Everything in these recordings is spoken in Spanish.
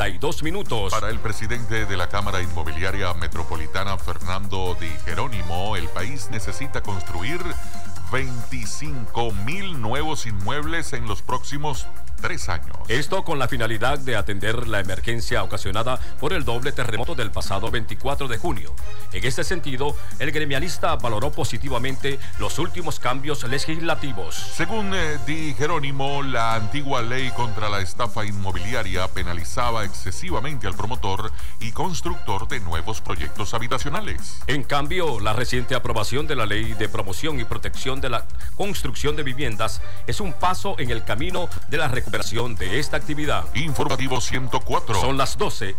42 minutos. Para el presidente de la Cámara Inmobiliaria Metropolitana, Fernando Di Jerónimo, el país necesita construir 25,000 nuevos inmuebles en los próximos 3 años. Esto con la finalidad de atender la emergencia ocasionada por el doble terremoto del pasado 24 de junio. En este sentido, el gremialista valoró positivamente los últimos cambios legislativos. Según Di Jerónimo, la antigua ley contra la estafa inmobiliaria penalizaba excesivamente al promotor y constructor de nuevos proyectos habitacionales. En cambio, la reciente aprobación de la Ley de Promoción y Protección de la Construcción de Viviendas es un paso en el camino de la recuperación de esta actividad. Informativo 104. Son las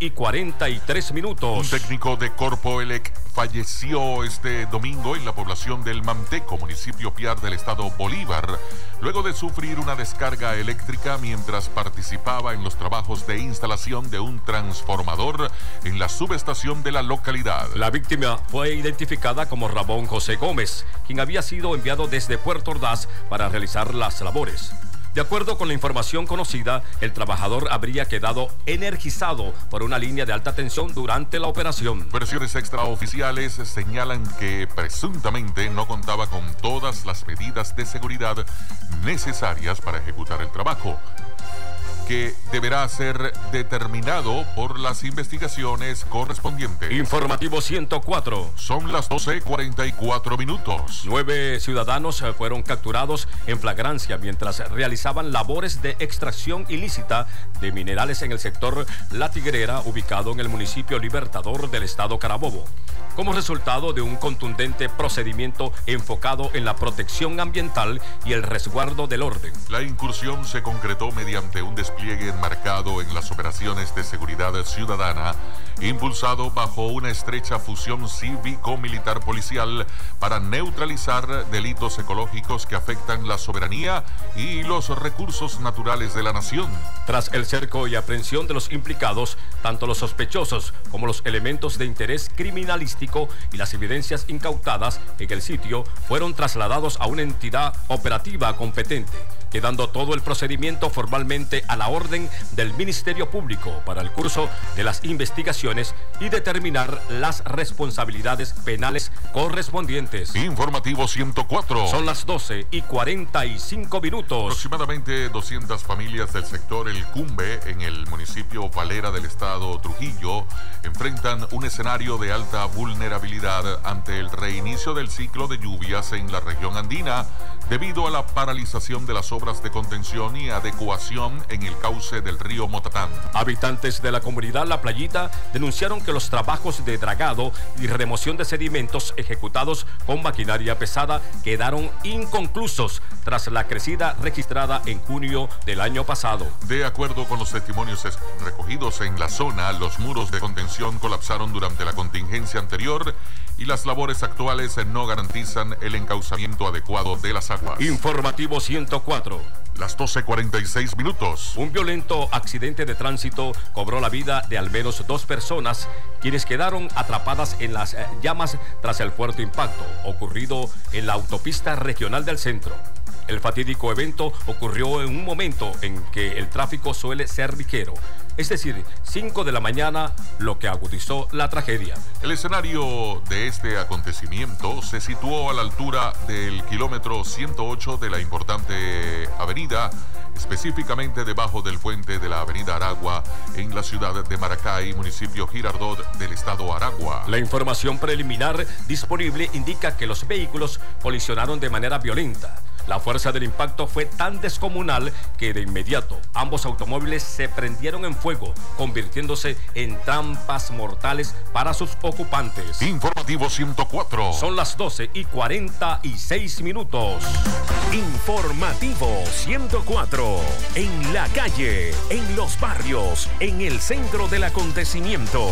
12:43 minutos. Un técnico de Corpoelec falleció este domingo en la población del Manteco, municipio Piar del estado Bolívar, luego de sufrir una descarga eléctrica mientras participaba en los trabajos de instalación de un transformador en la subestación de la localidad. La víctima fue identificada como Ramón José Gómez, quien había sido enviado desde Puerto Ordaz para realizar las labores. De acuerdo con la información conocida, el trabajador habría quedado energizado por una línea de alta tensión durante la operación. Versiones extraoficiales señalan que presuntamente no contaba con todas las medidas de seguridad necesarias para ejecutar el trabajo, que deberá ser determinado por las investigaciones correspondientes. Informativo 104. Son las 12:44 minutos. 9 ciudadanos fueron capturados en flagrancia mientras realizaban labores de extracción ilícita de minerales en el sector La Tigrera, ubicado en el municipio Libertador del estado Carabobo, como resultado de un contundente procedimiento enfocado en la protección ambiental y el resguardo del orden. La incursión se concretó mediante un despliegue enmarcado en las operaciones de seguridad ciudadana, impulsado bajo una estrecha fusión cívico-militar policial para neutralizar delitos ecológicos que afectan la soberanía y los recursos naturales de la nación. Tras el cerco y aprehensión de los implicados, tanto los sospechosos como los elementos de interés criminalístico y las evidencias incautadas en el sitio fueron trasladados a una entidad operativa competente, quedando todo el procedimiento formalmente a la orden del Ministerio Público para el curso de las investigaciones y determinar las responsabilidades penales correspondientes. Informativo 104. Son las 12:45 minutos. Aproximadamente 200 familias del sector El Cumbe, en el municipio Valera del estado Trujillo, enfrentan un escenario de alta vulnerabilidad ante el reinicio del ciclo de lluvias en la región andina, debido a la paralización de las obras de contención y adecuación en el cauce del río Motatán. Habitantes de la comunidad La Playita denunciaron que los trabajos de dragado y remoción de sedimentos ejecutados con maquinaria pesada quedaron inconclusos tras la crecida registrada en junio del año pasado. De acuerdo con los testimonios recogidos en la zona, los muros de contención colapsaron durante la contingencia anterior y las labores actuales no garantizan el encauzamiento adecuado de las aguas. Informativo 104. Las 12:46 minutos. Un violento accidente de tránsito cobró la vida de al menos 2 personas, quienes quedaron atrapadas en las llamas tras el fuerte impacto ocurrido en la autopista regional del centro. El fatídico evento ocurrió en un momento en que el tráfico suele ser ligero, es decir, 5 de la mañana, lo que agudizó la tragedia. El escenario de este acontecimiento se situó a la altura del kilómetro 108 de la importante avenida, específicamente debajo del puente de la avenida Aragua, en la ciudad de Maracay, municipio Girardot del estado Aragua. La información preliminar disponible indica que los vehículos colisionaron de manera violenta. La fuerza del impacto fue tan descomunal que de inmediato ambos automóviles se prendieron en fuego, convirtiéndose en trampas mortales para sus ocupantes. Informativo 104. Son las 12:46 minutos. Informativo 104. En la calle, en los barrios, en el centro del acontecimiento.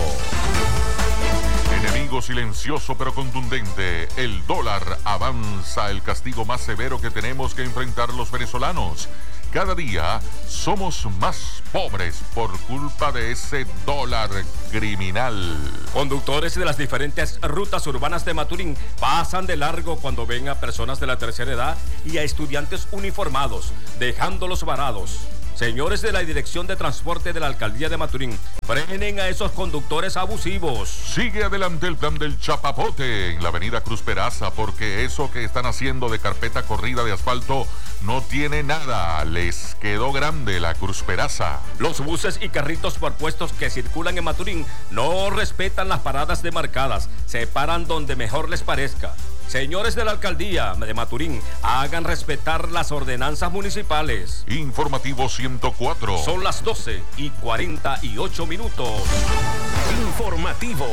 Enemigo silencioso pero contundente, el dólar avanza, el castigo más severo que tenemos que enfrentar los venezolanos. Cada día somos más pobres por culpa de ese dólar criminal. Conductores de las diferentes rutas urbanas de Maturín pasan de largo cuando ven a personas de la tercera edad y a estudiantes uniformados, dejándolos varados. Señores de la Dirección de Transporte de la Alcaldía de Maturín, frenen a esos conductores abusivos. Sigue adelante el plan del chapapote en la avenida Cruz Peraza, porque eso que están haciendo de carpeta corrida de asfalto no tiene nada. Les quedó grande la Cruz Peraza. Los buses y carritos por puestos que circulan en Maturín no respetan las paradas demarcadas, se paran donde mejor les parezca. Señores de la Alcaldía de Maturín, hagan respetar las ordenanzas municipales. Informativo 104. Son las 12:48. Informativo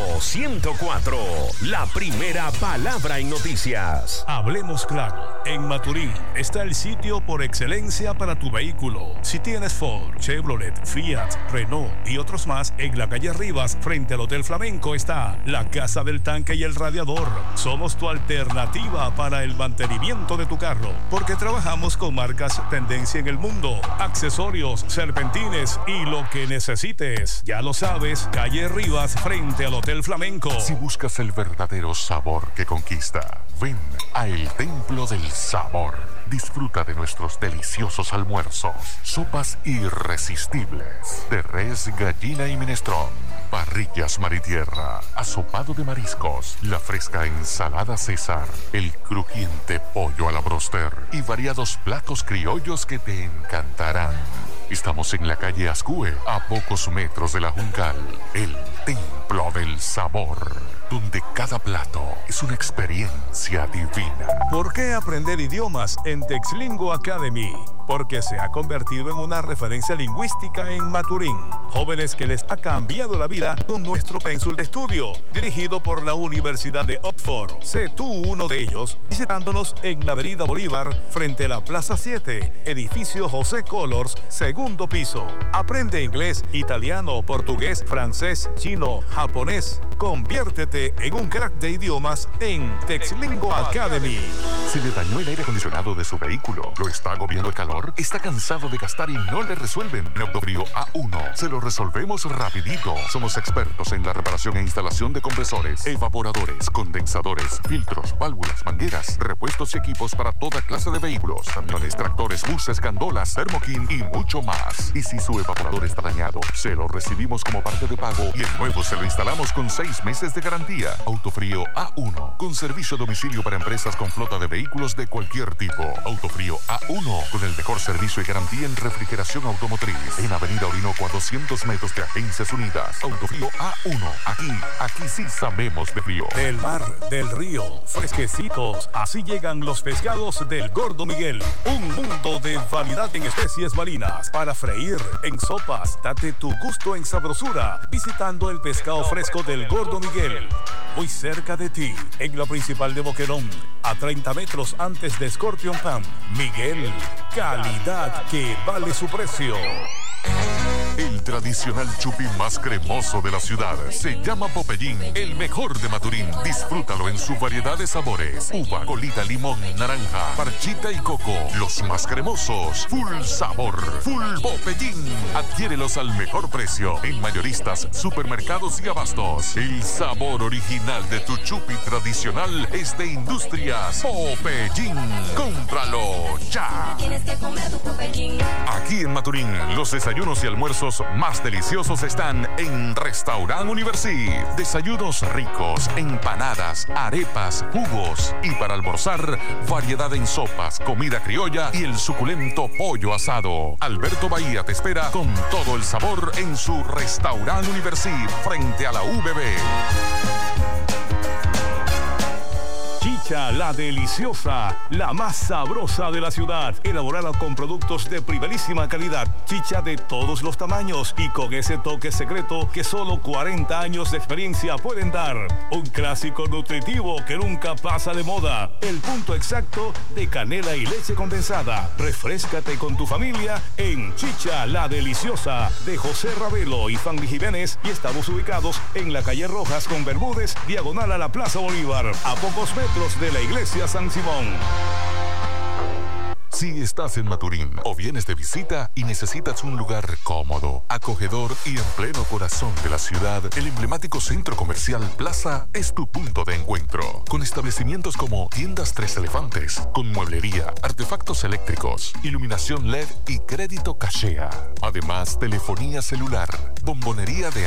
104. La primera palabra en noticias. Hablemos claro. En Maturín está el sitio por excelencia para tu vehículo. Si tienes Ford, Chevrolet, Fiat, Renault y otros más, en la calle Rivas, frente al Hotel Flamenco, está la Casa del Tanque y el Radiador. Somos tu alternativa para el mantenimiento de tu carro, porque trabajamos con marcas tendencia en el mundo, accesorios, serpentines y lo que necesites. Ya lo sabes, calle Rivas frente al Hotel Flamenco. Si buscas el verdadero sabor que conquista, ven a El Templo del Sabor. Disfruta de nuestros deliciosos almuerzos, sopas irresistibles de res, gallina y minestrón, parrillas mar y tierra, asopado de mariscos, la fresca ensalada César, el crujiente pollo a la broster y variados platos criollos que te encantarán. Estamos en la calle Ascue, a pocos metros de la Juncal. El Templo del Sabor, donde cada plato es una experiencia divina. ¿Por qué aprender idiomas en Texlingo Academy? Porque se ha convertido en una referencia lingüística en Maturín. Jóvenes que les ha cambiado la vida con nuestro pénsul de estudio, dirigido por la Universidad de Oxford. Sé tú uno de ellos, visitándonos en la Avenida Bolívar, frente a la Plaza 7, edificio José Colors, segundo piso. Aprende inglés, italiano, portugués, francés, chino, japonés. Conviértete en un crack de idiomas en Texlingo Academy. ¿Se le dañó el aire acondicionado de su vehículo? ¿Lo está agobiando el calor? ¿Está cansado de gastar y no le resuelven? En Autofrío A1 se lo resolvemos rapidito. Somos expertos en la reparación e instalación de compresores, evaporadores, condensadores, filtros, válvulas, mangueras, repuestos y equipos para toda clase de vehículos, camiones, tractores, buses, gandolas, Thermokin y mucho más. Y si su evaporador está dañado, se lo recibimos como parte de pago y el nuevo se lo instalamos con 6 meses de garantía. Autofrío A1, con servicio a domicilio para empresas con flota de vehículos de cualquier tipo. Autofrío A1, con el mejor servicio y garantía en refrigeración automotriz. En Avenida Orinoco, a 200 metros de Agencias Unidas. Autofrío A1. Aquí sí sabemos de frío. Del mar, del río, fresquecitos. Así llegan los pescados del Gordo Miguel. Un mundo de variedad en especies marinas. Para freír, en sopas, date tu gusto en sabrosura. Visitando el pescado fresco del Gordo Miguel. Muy cerca de ti, en la principal de Boquerón. A 30 metros antes de Scorpion Pan. Miguel. Calidad que vale su precio. El tradicional chupi más cremoso de la ciudad se llama Popeyín, el mejor de Maturín. Disfrútalo en su variedad de sabores: uva, colita, limón, naranja, parchita y coco. Los más cremosos, full sabor, full Popeyín. Adquiérelos al mejor precio en mayoristas, supermercados y abastos. El sabor original de tu chupi tradicional es de Industrias Popeyín. ¡Cómpralo ya! Tienes que comer tu Popeyín. Aquí en Maturín, los desayunos y almuerzos más deliciosos están en Restaurant Universi. Desayunos ricos, empanadas, arepas, jugos y para almorzar, variedad en sopas, comida criolla y el suculento pollo asado. Alberto Bahía te espera con todo el sabor en su Restaurant Universi frente a la UBB. Chicha La Deliciosa, la más sabrosa de la ciudad, elaborada con productos de primerísima calidad, chicha de todos los tamaños y con ese toque secreto que solo 40 años de experiencia pueden dar. Un clásico nutritivo que nunca pasa de moda, el punto exacto de canela y leche condensada. Refréscate con tu familia en Chicha La Deliciosa de José Ravelo y Fanny Jiménez, y estamos ubicados en la calle Rojas con Bermúdez, diagonal a la Plaza Bolívar, a pocos metros de la iglesia San Simón. Si estás en Maturín o vienes de visita y necesitas un lugar cómodo, acogedor y en pleno corazón de la ciudad, el emblemático Centro Comercial Plaza es tu punto de encuentro. Con establecimientos como Tiendas Tres Elefantes, con mueblería, artefactos eléctricos, iluminación LED y crédito Cachea. Además, telefonía celular, bombonería de